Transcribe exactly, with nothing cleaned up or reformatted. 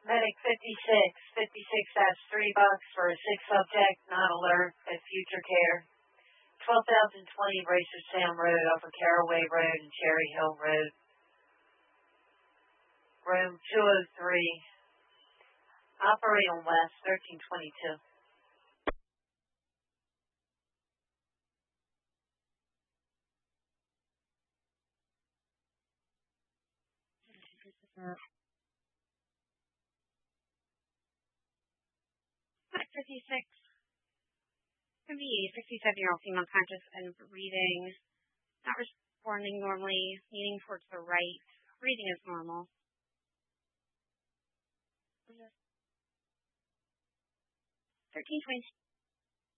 Medic fifty-six. fifty-six has three bucks for a sick subject, not alert, at Future Care. twelve thousand twenty Racer Sam Road off of Caraway Road and Cherry Hill Road. Room two oh three. Operate on West, thirteen twenty-two. fifty-six. Can be a sixty-seven-year-old female conscious and breathing, not responding normally, leaning towards the right. Breathing is normal. thirteen twenty-two.